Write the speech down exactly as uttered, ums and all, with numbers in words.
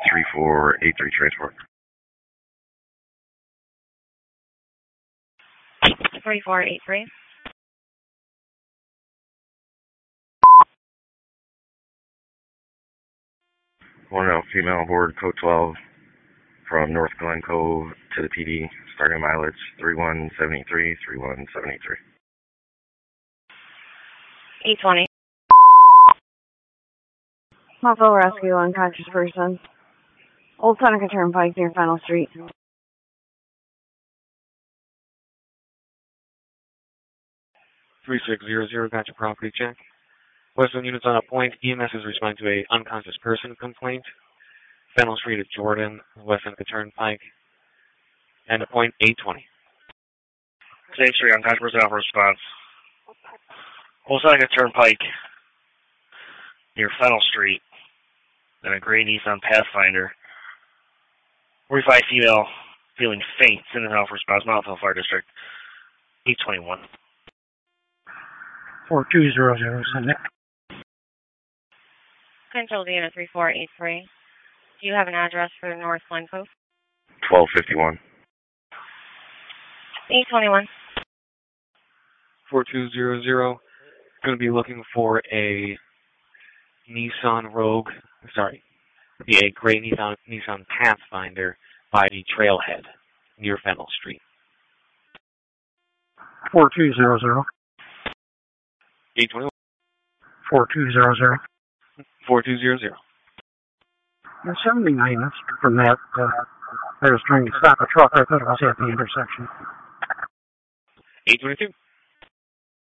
three four eight three transport. three four eight three. One out female aboard code twelve from North Glen Cove to the P D, starting mileage three one seven three, three one seven three. eight twenty. Buffalo Rescue, unconscious person. Old Seneca Turnpike near Fennel Street. three six zero zero, got your property check. Western units on a point. E M S is responding to a unconscious person complaint. Fennel Street at Jordan, West Seneca Turnpike. And a point eight twenty. Same Street, unconscious person offer response. Old Seneca Turnpike near Fennel Street. And a gray Nissan Pathfinder. forty-five female feeling faint. Send an offer response, Mountville Fire District. eight twenty-one. four two zero zero, send it. Control to unit three four eight three. Do you have an address for North Glen Cove? twelve fifty-one. eight twenty-one. four two zero zero. Going to be looking for a Nissan Rogue, sorry, be a gray Nissan, Nissan Pathfinder by the trailhead near Fennel Street. four two zero zero. eight twenty-one. four two zero zero. four two zero zero. seventy-nine, that's from that. Uh, I was trying to stop a truck. I thought it was at the intersection. eight twenty-two.